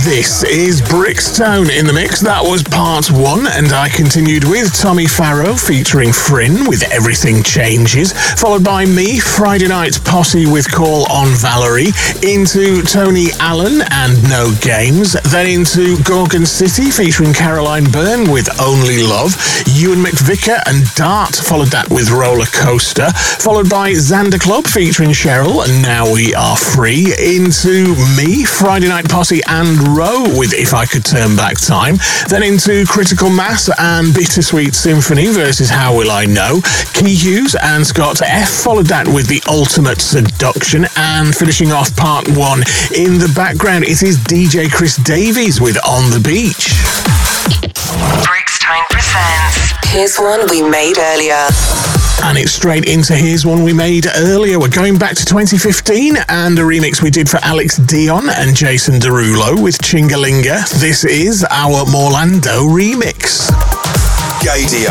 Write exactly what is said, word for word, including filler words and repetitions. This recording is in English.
This is Brixton in the mix. That was part one, and I continued with Tommy Farrow featuring Fryn with Everything Changes, followed by me, Friday Night Posse with Call on Valerie, into Tony Allen and No Games, then into Gorgon City featuring Caroline Byrne with Only Love, Ewan McVicker and Dart followed that with Roller Coaster, followed by Xander Club featuring Cheryl and Now We Are Free, into me, Friday Night Posse and Row with If I Could Turn Back Time, then into Critical Mass and Bittersweet Symphony versus How Will I Know, Key Hughes and Scott F followed that with The Ultimate Seduction, and finishing off part one in the background it is D J Chris Davies with On the Beach. Brixton presents Here's One We Made Earlier. And it's straight into Here's One We Made Earlier. We're going back to twenty fifteen and a remix we did for Alex Dion and Jason Derulo with Chingalinga. This is our Morlando remix. Gaydio.